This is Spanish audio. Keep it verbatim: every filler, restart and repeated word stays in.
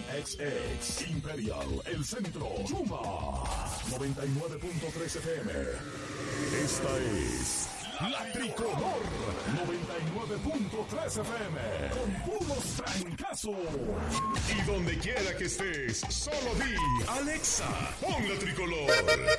X X Imperial, El Centro, Chuma, noventa y nueve punto tres F M. Esta es La Tricolor, noventa y nueve punto tres F M, con puros trancazos. Y donde quiera que estés, solo di, Alexa, pon La Tricolor.